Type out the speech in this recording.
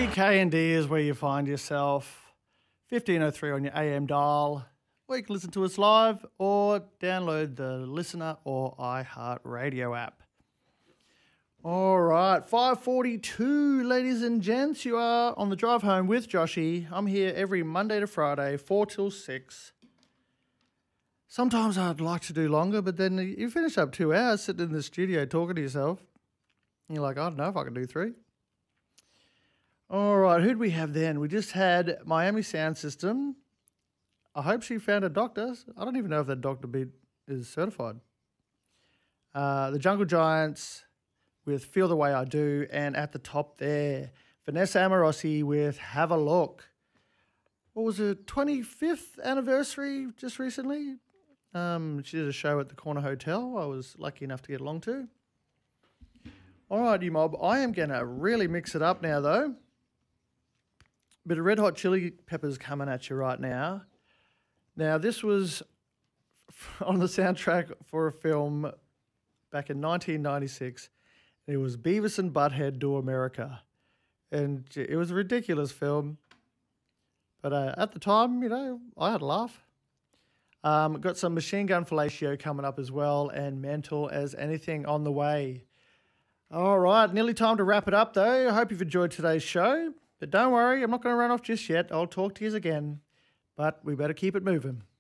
CKND is where you find yourself. 1503 on your AM dial. Or you can listen to us live or download the Listener or iHeartRadio app. All right, 5:42, ladies and gents. You are on the drive home with Joshy. I'm here every Monday to Friday, 4 till 6. Sometimes I'd like to do longer, but then you finish up 2 hours sitting in the studio talking to yourself. And you're like, I don't know if I can do 3. All right, who'd we have then? We just had Miami Sound System. I hope she found a doctor. I don't even know if that doctor is certified. The Jungle Giants with Feel the Way I Do. And at the top there, Vanessa Amorosi with Have a Look. What was it, 25th anniversary just recently? She did a show at the Corner Hotel I was lucky enough to get along to. All right, you mob. I am going to really mix it up now, though. Bit of Red Hot Chili Peppers coming at you right now. Now, this was on the soundtrack for a film back in 1996. It was Beavis and Butthead Do America. And it was a ridiculous film. But at the time, you know, I had a laugh. Got some Machine Gun Fellatio coming up as well, and Mental as Anything on the way. All right, nearly time to wrap it up, though. I hope you've enjoyed today's show. But don't worry, I'm not going to run off just yet. I'll talk to you again. But we better keep it moving.